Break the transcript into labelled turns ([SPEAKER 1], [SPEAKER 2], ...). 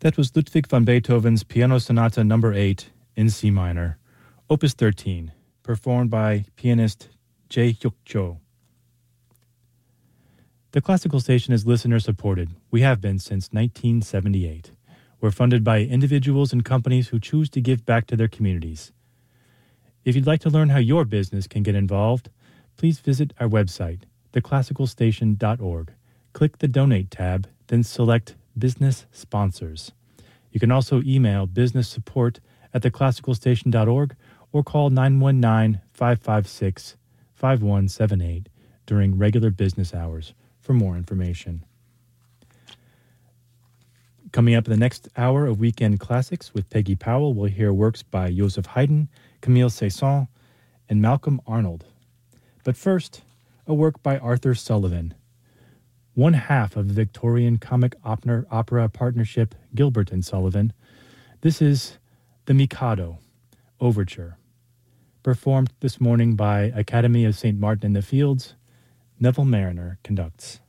[SPEAKER 1] That was Ludwig van Beethoven's Piano Sonata No. 8 in C minor, Opus 13, performed by pianist Jae-hyuk Cho. The Classical Station is listener-supported. We have been since 1978. We're funded by individuals and companies who choose to give back to their communities. If you'd like to learn how your business can get involved, please visit our website, theclassicalstation.org. Click the Donate tab, then select Business Sponsors. You can also email businesssupport@theclassicalstation.org or call 919-556-5178 during regular business hours for more information. Coming up in the next hour of Weekend Classics with Peggy Powell, we'll hear works by Joseph Haydn, Camille Saint-Saëns, and Malcolm Arnold. But first, a work by Arthur Sullivan, one half of the Victorian comic opera partnership Gilbert and Sullivan. This is The Mikado Overture, performed this morning by Academy of St. Martin in the Fields. Neville Mariner conducts.